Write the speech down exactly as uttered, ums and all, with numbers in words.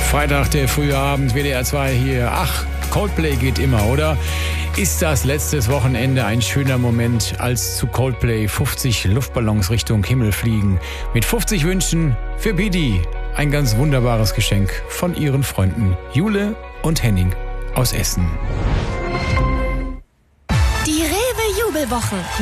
Freitag, der frühe Abend, W D R zwei hier. Ach, Coldplay geht immer, oder? Ist das letztes Wochenende ein schöner Moment, als zu Coldplay fünfzig Luftballons Richtung Himmel fliegen? Mit fünfzig Wünschen für Bidi. Ein ganz wunderbares Geschenk von ihren Freunden Jule und Henning aus Essen. Die Rewe Jubelwochen.